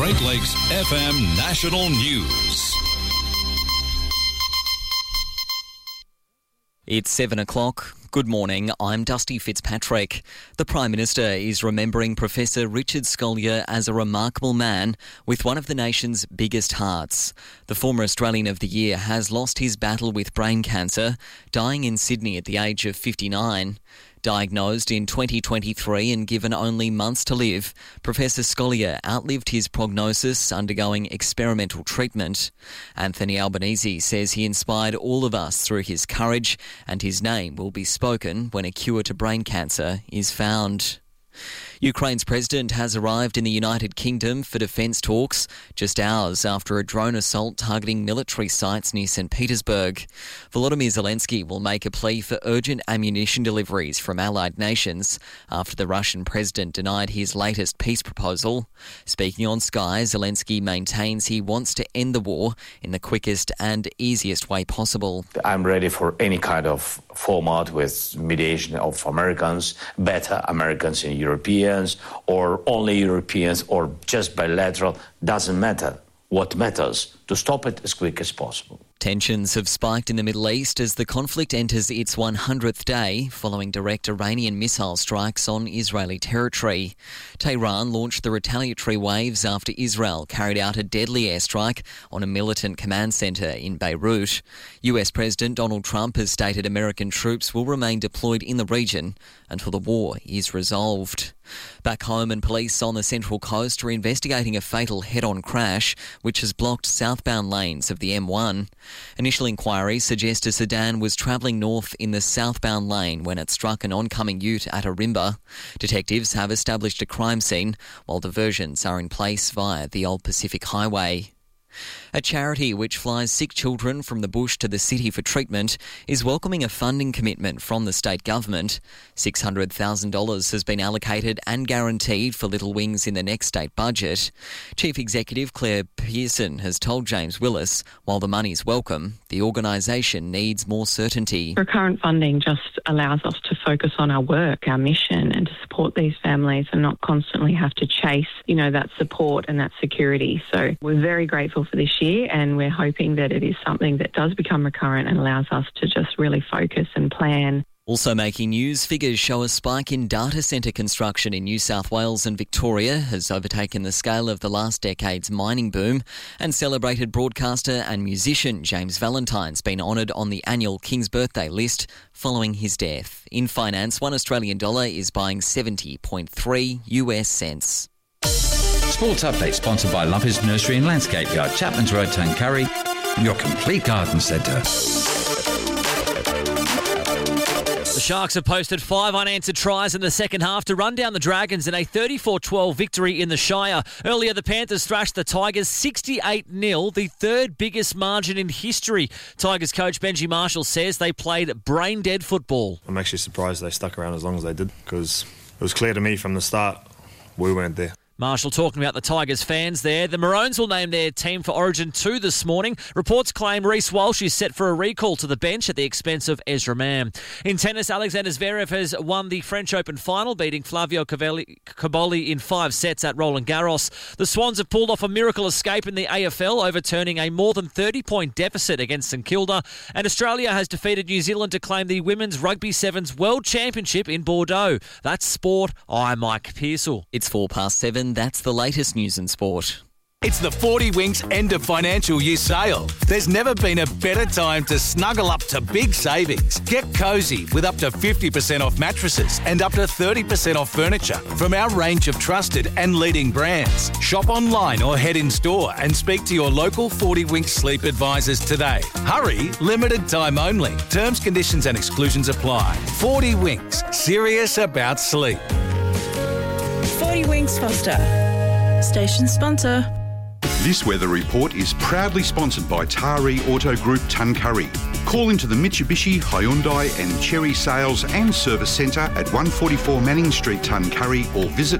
Great Lakes FM National News. It's 7 o'clock. Good morning, I'm Dusty Fitzpatrick. The Prime Minister is remembering Professor Richard Scolyer as a remarkable man with one of the nation's biggest hearts. The former Australian of the Year has lost his battle with brain cancer, dying in Sydney at the age of 59. Diagnosed in 2023 and given only months to live, Professor Scolyer outlived his prognosis, undergoing experimental treatment. Anthony Albanese says he inspired all of us through his courage, and his name will be spoken when a cure to brain cancer is found. Ukraine's president has arrived in the United Kingdom for defence talks just hours after a drone assault targeting military sites near St Petersburg. Volodymyr Zelensky will make a plea for urgent ammunition deliveries from allied nations after the Russian president denied his latest peace proposal. Speaking on Sky, Zelensky maintains he wants to end the war in the quickest and easiest way possible. I'm ready for any kind of format with mediation of Americans, better Americans and Europeans, or only Europeans, or just bilateral, doesn't matter. What matters, to stop it as quick as possible. Tensions have spiked in the Middle East as the conflict enters its 100th day following direct Iranian missile strikes on Israeli territory. Tehran launched the retaliatory waves after Israel carried out a deadly airstrike on a militant command centre in Beirut. US President Donald Trump has stated American troops will remain deployed in the region until the war is resolved. Back home, and police on the Central Coast are investigating a fatal head-on crash which has blocked southbound lanes of the M1. Initial inquiries suggest a sedan was travelling north in the southbound lane when it struck an oncoming ute at Ourimbah. Detectives have established a crime scene while diversions are in place via the Old Pacific Highway. A charity which flies sick children from the bush to the city for treatment is welcoming a funding commitment from the state government. $600,000 has been allocated and guaranteed for Little Wings in the next state budget. Chief Executive Claire Pearson has told James Willis, while the money's welcome, the organisation needs more certainty. Our current funding just allows us to focus on our work, our mission, and to support these families and not constantly have to chase, that support and that security. So we're very grateful for this year, and we're hoping that it is something that does become recurrent and allows us to just really focus and plan. Also making news, figures show a spike in data centre construction in New South Wales and Victoria has overtaken the scale of the last decade's mining boom, and celebrated broadcaster and musician James Valentine's been honoured on the annual King's Birthday list following his death. In finance, $1 Australian is buying 70.3 US cents. Sports Update sponsored by Lovers Nursery and Landscape Yard, Chapman's Road, Tuncurry, your complete garden centre. The Sharks have posted 5 unanswered tries in the second half to run down the Dragons in a 34-12 victory in the Shire. Earlier, the Panthers thrashed the Tigers 68-0, the third biggest margin in history. Tigers coach Benji Marshall says they played brain-dead football. I'm actually surprised they stuck around as long as they did, because it was clear to me from the start we weren't there. Marshall talking about the Tigers fans there. The Maroons will name their team for Origin 2 this morning. Reports claim Reece Walsh is set for a recall to the bench at the expense of Ezra Mann. In tennis, Alexander Zverev has won the French Open final, beating Flavio Cobolli in 5 sets at Roland Garros. The Swans have pulled off a miracle escape in the AFL, overturning a more than 30-point deficit against St Kilda. And Australia has defeated New Zealand to claim the Women's Rugby Sevens World Championship in Bordeaux. That's sport. I'm Mike Pearsall. It's 7:04. That's the latest news in sport. It's the 40 Winks end of financial year sale. There's never been a better time to snuggle up to big savings. Get cosy with up to 50% off mattresses and up to 30% off furniture from our range of trusted and leading brands. Shop online or head in store and speak to your local 40 Winks sleep advisors today. Hurry, limited time only. Terms, conditions and exclusions apply. 40 Winks, serious about sleep. 40 Winks Foster, station sponsor. This weather report is proudly sponsored by Taree Auto Group Tuncurry. Call into the Mitsubishi, Hyundai and Chery Sales and Service Centre at 144 Manning Street, Tuncurry, or visit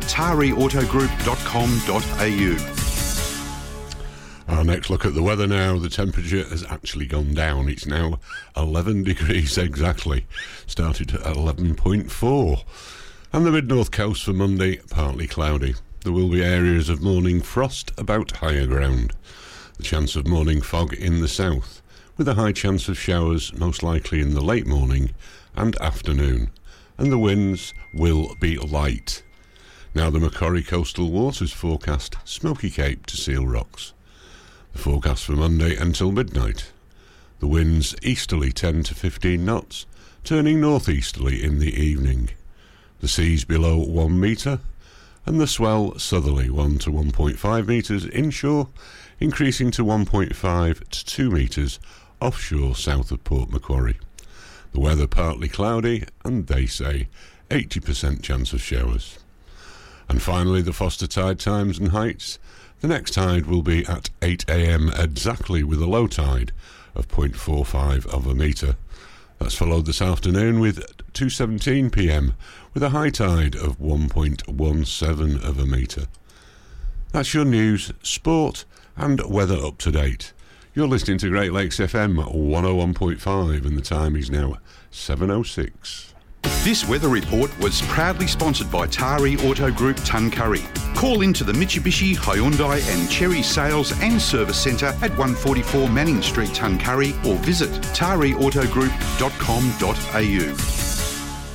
tareautogroup.com.au. Our next look at the weather now. The temperature has actually gone down. It's now 11 degrees exactly. Started at 11.4. And the mid-north coast for Monday, partly cloudy. There will be areas of morning frost about higher ground. The chance of morning fog in the south, with a high chance of showers most likely in the late morning and afternoon, and the winds will be light. Now the Macquarie Coastal Waters forecast Smoky Cape to Seal Rocks. The forecast for Monday until midnight. The winds easterly 10 to 15 knots, turning northeasterly in the evening. The seas below 1 metre, and the swell southerly 1 to 1.5 metres inshore, increasing to 1.5 to 2 metres offshore south of Port Macquarie. The weather partly cloudy, and they say 80% chance of showers. And finally, the Foster tide times and heights. The next tide will be at 8 a.m. exactly, with a low tide of 0.45 of a metre. That's followed this afternoon with 2:17 p.m. with a high tide of 1.17 of a metre. That's your news, sport and weather up to date. You're listening to Great Lakes FM 101.5 and the time is now 7:06. This weather report was proudly sponsored by Tari Auto Group Tuncurry. Call into the Mitsubishi, Hyundai and Cherry Sales and Service Centre at 144 Manning Street, Tuncurry, or visit tariautogroup.com.au.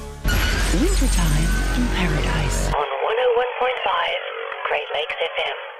Wintertime in paradise. On 101.5 Great Lakes FM.